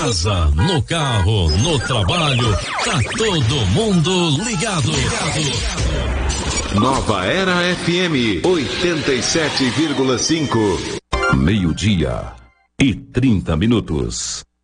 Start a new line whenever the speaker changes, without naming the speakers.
casa, no carro, no trabalho, tá todo mundo ligado.
Nova Era FM 87,5.
12:30.